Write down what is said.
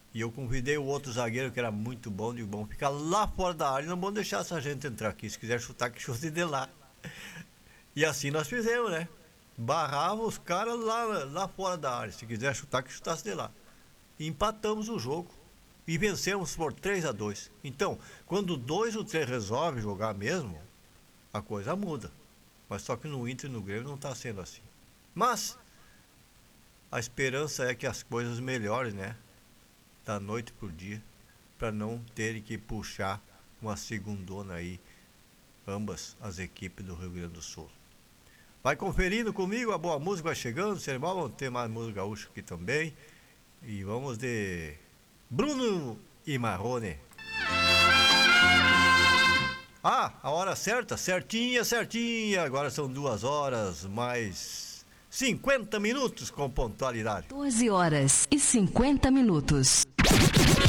E eu convidei o outro zagueiro que era muito bom, digo, bom, ficar lá fora da área, não vamos deixar essa gente entrar aqui. Se quiser chutar, que chute de lá. E assim nós fizemos, né? Barrava os caras lá fora da área. Se quiser chutar, que chutasse de lá. E empatamos o jogo. E vencemos por 3-2. Então, quando 2 ou 3 resolvem jogar mesmo, a coisa muda. Mas só que no Inter e no Grêmio não está sendo assim. Mas a esperança é que as coisas melhorem, né? Da noite pro dia, para não terem que puxar uma segundona aí, ambas as equipes do Rio Grande do Sul. Vai conferindo comigo, a boa música vai chegando, Serimal, vamos ter mais música gaúcha aqui também. E vamos de Bruno e Marrone. Ah, a hora certa, certinha, certinha. Agora são 2 horas mais 50 minutos com pontualidade. 12 horas e 50 minutos.